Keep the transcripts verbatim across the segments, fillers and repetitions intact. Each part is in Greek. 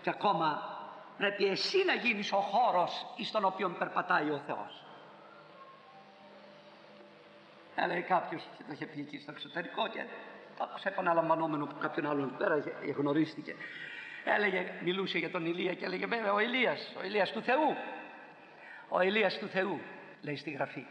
Και ακόμα πρέπει εσύ να γίνεις ο χώρος στον οποίο περπατάει ο Θεός. Έλεγε κάποιος, και το είχε πει εκεί στο εξωτερικό και το άκουσα επαναλαμβανόμενο από κάποιον άλλον πέρα, γνωρίστηκε. Έλεγε, μιλούσε για τον Ηλία και έλεγε βέβαια ο Ηλίας, ο Ηλίας του Θεού. Ο Ηλίας του Θεού, λέει στη Γραφή.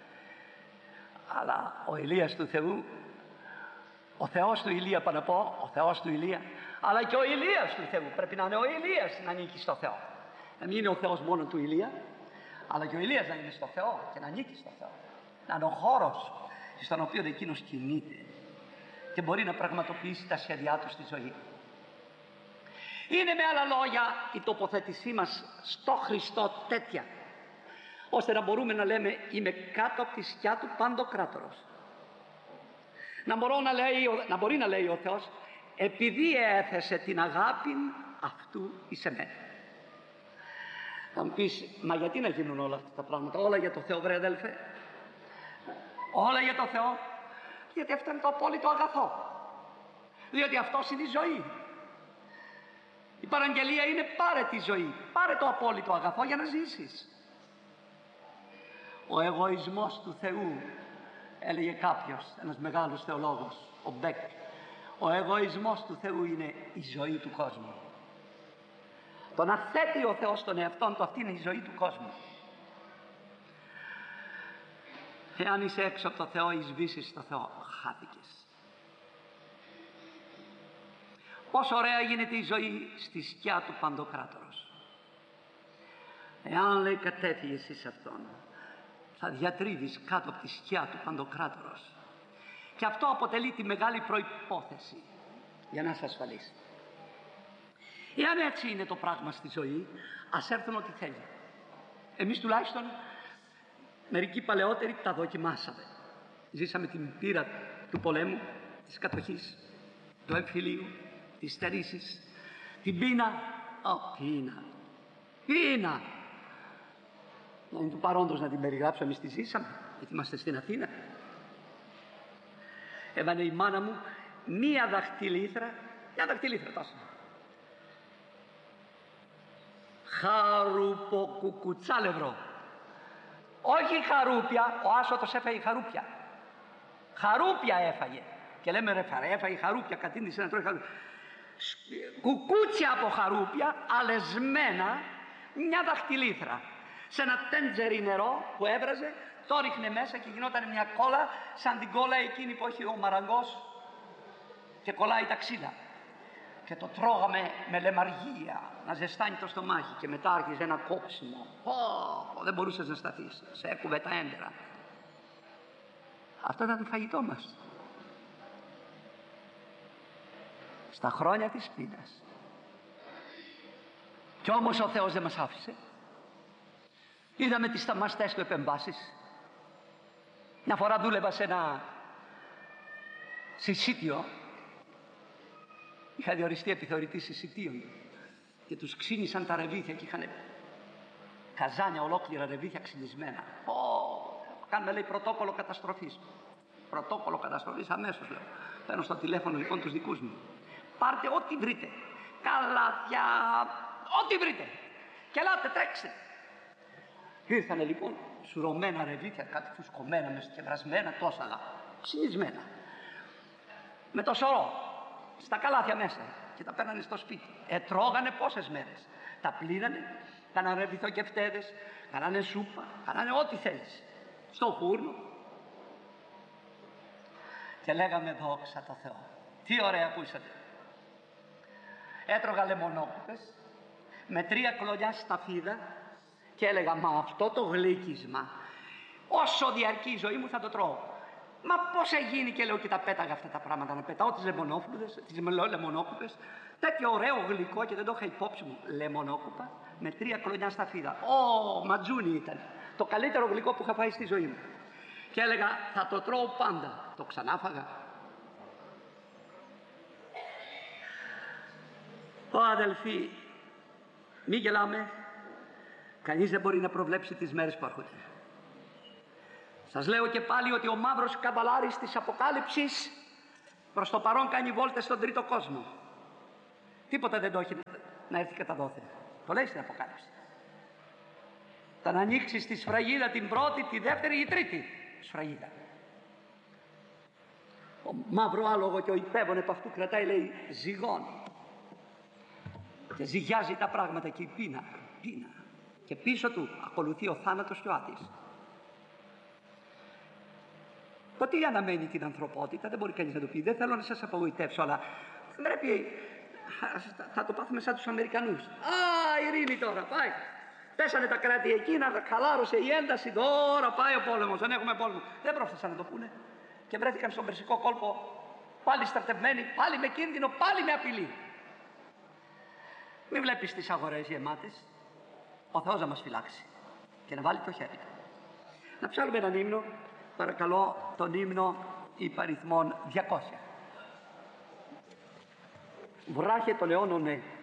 Αλλά ο Ηλίας του Θεού, ο Θεός του Ηλία πάνω να πω, ο Θεός του Ηλία, αλλά και ο Ηλίας του Θεού. Πρέπει να είναι ο Ηλίας να ανήκει στο Θεό. Να μην είναι ο Θεός μόνο του Ηλία, αλλά και ο Ηλίας να είναι στο Θεό και να ανήκει στο Θεό. Να είναι ο χώρος στον οποίο εκείνος κινείται και μπορεί να πραγματοποιήσει τα σχέδιά του στη ζωή. Είναι με άλλα λόγια η τοποθέτησή μας στο Χριστό τέτοια, ώστε να μπορούμε να λέμε είμαι κάτω από τη σκιά του Παντοκράτορος. Να, μπορώ να, λέει, να μπορεί να λέει ο Θεός, επειδή έθεσε την αγάπη αυτού εις εμένα. Θα μου πεις, μα γιατί να γίνουν όλα αυτά τα πράγματα? Όλα για το Θεό, βρε αδέλφε. Όλα για το Θεό. Γιατί αυτό είναι το απόλυτο αγαθό. Διότι αυτός είναι η ζωή. Η παραγγελία είναι πάρε τη ζωή. Πάρε το απόλυτο αγαθό για να ζήσεις. Ο εγωισμός του Θεού, έλεγε κάποιος, ένας μεγάλος θεολόγος, ο Μπέκ, ο εγωισμός του Θεού είναι η ζωή του κόσμου. Το να θέτει ο Θεός τον εαυτόν του, αυτή είναι η ζωή του κόσμου. Εάν είσαι έξω από το Θεό, εισβήσεις στο Θεό, χάθηκες. Πόσο ωραία γίνεται η ζωή στη σκιά του Παντοκράτορος. Εάν, λέει, κατέφυγες εις αυτόν, θα διατρίβεις κάτω από τη σκιά του Παντοκράτορος. Και αυτό αποτελεί τη μεγάλη προϋπόθεση για να είσαι ασφαλής. Εάν έτσι είναι το πράγμα στη ζωή, ας έρθουν ό,τι θέλει. Εμείς τουλάχιστον μερικοί παλαιότεροι τα δοκιμάσαμε. Ζήσαμε την πείρα του πολέμου, της κατοχής, του εμφυλίου, της στερήσης, την πείνα. Ω, πείνα, πείνα. Να είναι του παρόντος να την περιγράψω, εμείς τη ζήσαμε, γιατί είμαστε στην Αθήνα. Έβαλε η μάνα μου μία δαχτυλίθρα, μία δαχτυλίθρα τόσο. Χαρουποκουκουτσάλευρο. Όχι χαρούπια, ο Άσωτος έφαγε χαρούπια. Χαρούπια έφαγε. Και λέμε ρε φαρέ, έφαγε χαρούπια, κατήντησε να τρώει χαρούπια. Κουκούτσια από χαρούπια, αλεσμένα, μια δαχτυλίθρα. Σε ένα τέντζερι νερό που έβραζε, το ρίχνε μέσα και γινόταν μια κόλλα σαν την κόλλα εκείνη που έχει ο μαραγκός και κολλάει τα ξύλα. Και το τρώγαμε με λεμαργία, να ζεστάνει το στομάχι και μετά άρχιζε ένα κόψιμο. Oh, δεν μπορούσες να σταθείς, σε έκουβε τα έντερα. Αυτό ήταν το φαγητό μας. Στα χρόνια της πείνας. Κι όμως ο Θεός δεν μας άφησε. Είδαμε τις θαυμαστές του επεμβάσεις. Μια φορά δούλευα σε ένα συσίτιο. Είχα διοριστεί επιθεωρητής συσιτίων και τους ξύνησαν τα ρεβίθια και είχαν καζάνια ολόκληρα ρεβίθια ξυνισμένα. Ω, κάνουμε, λέει, πρωτόκολλο καταστροφής. Πρωτόκολλο καταστροφής αμέσως, λέω. Παίρνω στο τηλέφωνο λοιπόν τους δικούς μου. Πάρτε ό,τι βρείτε. Καλάθια, ό,τι βρείτε. Και ελάτε, τρέξτε. Ήρθανε λοιπόν σουρωμένα ρεβίθια, κάτι φουσκωμένα και βρασμένα, τόσα άλλα. Ξυνισμένα. Με το σωρό. Στα καλάθια μέσα και τα παίρνανε στο σπίτι. Ετρώγανε πόσες μέρες. Τα πλήρανε, κάνανε ρεβιθοκεφτέδες, κάνανε σούπα, κάνανε ό,τι θέλεις. Στο φούρνο. Και λέγαμε δόξα τω Θεώ. Τι ωραία που είσατε. Έτρωγα λεμονόκουπες με τρία κλονιά σταφίδα και έλεγα μα αυτό το γλύκισμα όσο διαρκεί η ζωή μου θα το τρώω. Μα πώς γίνει, και λέω, και τα πέταγα αυτά τα πράγματα. Να πετάω τις λεμονόφλουδες, τις λεμονόκουπες, τέτοιο ωραίο γλυκό και δεν το είχα υπόψη μου. Λεμονόκουπα με τρία κλονιά σταφίδα. Ω, ματζούνι ήταν. Το καλύτερο γλυκό που είχα φάει στη ζωή μου. Και έλεγα θα το τρώω πάντα. Το ξανάφαγα. Ω αδελφοί, μη γελάμε. Κανείς δεν μπορεί να προβλέψει τις μέρες που έρχονται. Σας λέω και πάλι ότι ο μαύρος καβαλάρης της Αποκάλυψης προς το παρόν κάνει βόλτες στον τρίτο κόσμο. Τίποτα δεν το έχει να έρθει κατά δόθε. Το λέει στην Αποκάλυψη. Θα να ανοίξει τη σφραγίδα την πρώτη, τη δεύτερη ή τρίτη σφραγίδα. Ο μαύρο άλογο και ο υπέβον επ' αυτού κρατάει, λέει, ζυγών. Και ζυγιάζει τα πράγματα και η πείνα, πείνα. Και πίσω του ακολουθεί ο θάνατος και ο Άδης. Το τι αναμένει την ανθρωπότητα δεν μπορεί κανείς να το πει. Δεν θέλω να σας απογοητεύσω, αλλά δεν πρέπει. Θα το πάθουμε σαν τους Αμερικανούς. Α, ειρήνη τώρα, πάει. Πέσανε τα κράτη εκείνα, χαλάρωσε η ένταση, τώρα πάει ο πόλεμος, δεν έχουμε πόλεμο. Δεν πρόφτασαν να το πούνε. Και βρέθηκαν στον Περσικό κόλπο πάλι στρατευμένοι, πάλι με κίνδυνο, πάλι με απειλή. Μην βλέπεις τις αγορές γεμάτες. Ο Θεός να μας φυλάξει και να βάλει το χέρι του. Να ψάλουμε έναν ύμνο, παρακαλώ, τον ύμνο υπαριθμών διακόσια. Βράχε των αιώνων, ναι.